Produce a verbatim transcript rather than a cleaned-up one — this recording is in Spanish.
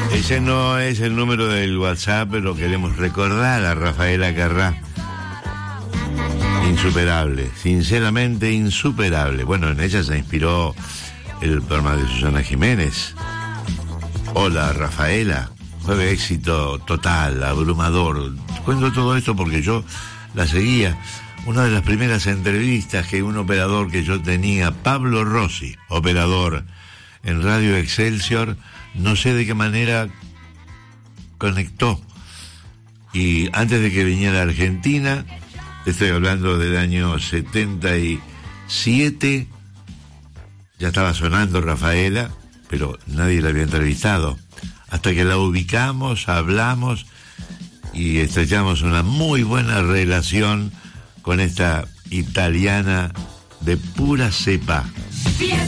Ese no es el número del WhatsApp, pero queremos recordar a Rafaela Carrá. Insuperable, sinceramente insuperable. Bueno, en ella se inspiró el programa de Susana Jiménez. Hola, Rafaela. Fue de éxito total, abrumador. Cuento todo esto porque yo la seguía. Una de las primeras entrevistas que un operador que yo tenía, Pablo Rossi, operador en Radio Excelsior, no sé de qué manera conectó. Y antes de que viniera a Argentina, estoy hablando del año setenta y siete, ya estaba sonando Rafaela, pero nadie la había entrevistado. Hasta que la ubicamos, hablamos y estrechamos una muy buena relación con esta italiana de pura cepa.